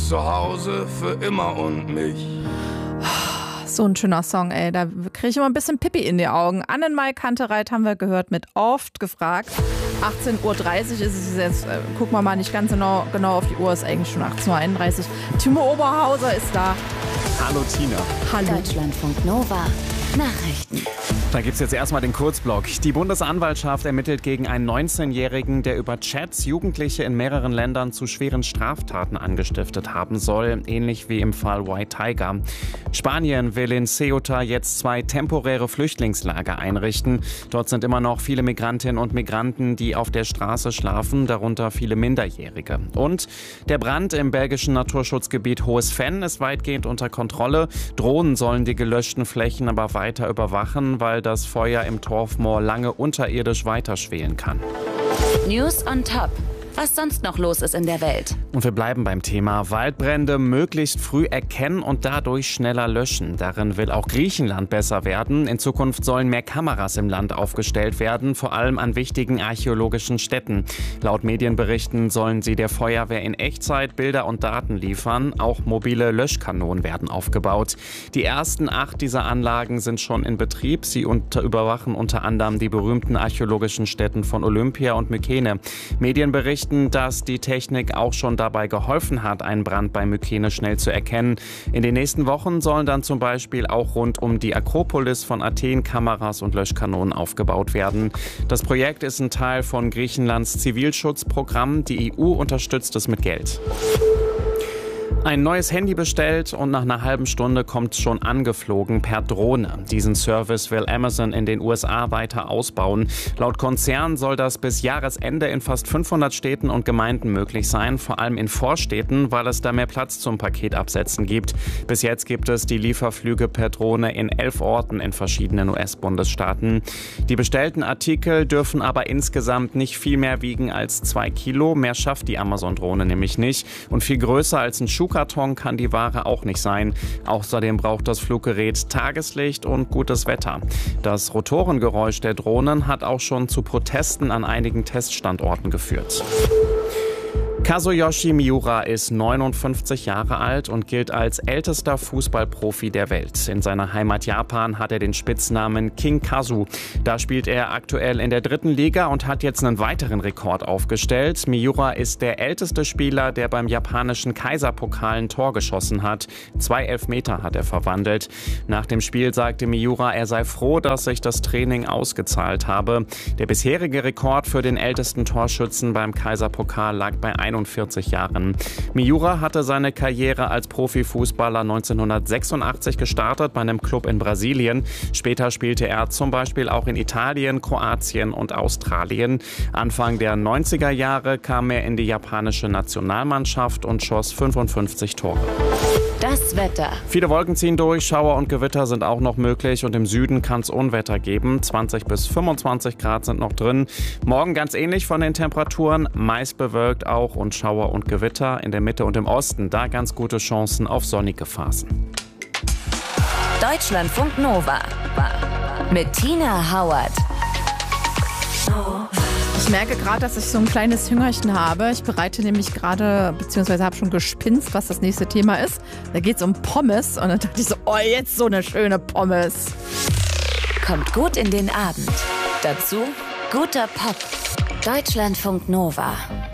zu Hause für immer und mich. So ein schöner Song, ey. Da kriege ich immer ein bisschen Pippi in die Augen. Annenmai Kantereit haben wir gehört mit Oft gefragt. 18.30 Uhr ist es jetzt. Gucken wir mal nicht ganz genau auf die Uhr. Ist eigentlich schon 18.31 Uhr. Timo Oberhauser ist da. Hallo Tina. Hallo. Deutschlandfunk Nova. Nachrichten. Da gibt's jetzt erstmal den Kurzblock. Die Bundesanwaltschaft ermittelt gegen einen 19-Jährigen, der über Chats Jugendliche in mehreren Ländern zu schweren Straftaten angestiftet haben soll, ähnlich wie im Fall White Tiger. Spanien will in Ceuta jetzt 2 temporäre Flüchtlingslager einrichten. Dort sind immer noch viele Migrantinnen und Migranten, die auf der Straße schlafen, darunter viele Minderjährige. Und der Brand im belgischen Naturschutzgebiet Hohes Venn ist weitgehend unter Kontrolle. Drohnen sollen die gelöschten Flächen aber weiter überwachen, weil das Feuer im Torfmoor lange unterirdisch weiterschwelen kann. News on Top. Was sonst noch los ist in der Welt. Und wir bleiben beim Thema Waldbrände möglichst früh erkennen und dadurch schneller löschen. Darin will auch Griechenland besser werden. In Zukunft sollen mehr Kameras im Land aufgestellt werden, vor allem an wichtigen archäologischen Stätten. Laut Medienberichten sollen sie der Feuerwehr in Echtzeit Bilder und Daten liefern. Auch mobile Löschkanonen werden aufgebaut. Die ersten 8 dieser Anlagen sind schon in Betrieb. Sie überwachen unter anderem die berühmten archäologischen Stätten von Olympia und Mykene. Medien berichten, dass die Technik auch schon dabei geholfen hat, einen Brand bei Mykene schnell zu erkennen. In den nächsten Wochen sollen dann zum Beispiel auch rund um die Akropolis von Athen Kameras und Löschkanonen aufgebaut werden. Das Projekt ist ein Teil von Griechenlands Zivilschutzprogramm. Die EU unterstützt es mit Geld. Ein neues Handy bestellt und nach einer halben Stunde kommt es schon angeflogen per Drohne. Diesen Service will Amazon in den USA weiter ausbauen. Laut Konzern soll das bis Jahresende in fast 500 Städten und Gemeinden möglich sein, vor allem in Vorstädten, weil es da mehr Platz zum Paketabsetzen gibt. Bis jetzt gibt es die Lieferflüge per Drohne in 11 Orten in verschiedenen US-Bundesstaaten. Die bestellten Artikel dürfen aber insgesamt nicht viel mehr wiegen als 2 Kilo. Mehr schafft die Amazon-Drohne nämlich nicht. Und viel größer als ein Schuhkarton kann die Ware auch nicht sein. Außerdem braucht das Fluggerät Tageslicht und gutes Wetter. Das Rotorengeräusch der Drohnen hat auch schon zu Protesten an einigen Teststandorten geführt. Kazuyoshi Miura ist 59 Jahre alt und gilt als ältester Fußballprofi der Welt. In seiner Heimat Japan hat er den Spitznamen King Kazu. Da spielt er aktuell in der 3. Liga und hat jetzt einen weiteren Rekord aufgestellt. Miura ist der älteste Spieler, der beim japanischen Kaiserpokal ein Tor geschossen hat. 2 Elfmeter hat er verwandelt. Nach dem Spiel sagte Miura, er sei froh, dass sich das Training ausgezahlt habe. Der bisherige Rekord für den ältesten Torschützen beim Kaiserpokal lag bei 41 Jahren. Miura hatte seine Karriere als Profifußballer 1986 gestartet bei einem Club in Brasilien. Später spielte er zum Beispiel auch in Italien, Kroatien und Australien. Anfang der 90er Jahre kam er in die japanische Nationalmannschaft und schoss 55 Tore. Das Wetter. Viele Wolken ziehen durch, Schauer und Gewitter sind auch noch möglich und im Süden kann es Unwetter geben. 20 bis 25 Grad sind noch drin. Morgen ganz ähnlich von den Temperaturen, meist bewölkt auch und Schauer und Gewitter. In der Mitte und im Osten da ganz gute Chancen auf sonnige Phasen. Deutschlandfunk Nova. Mit Tina Hauert. Ich merke gerade, dass ich so ein kleines Hüngerchen habe. Ich bereite nämlich gerade, beziehungsweise habe schon gespinst, was das nächste Thema ist. Da geht es um Pommes und dann dachte ich so, oh, jetzt so eine schöne Pommes. Kommt gut in den Abend. Dazu guter Pop. Deutschlandfunk Nova.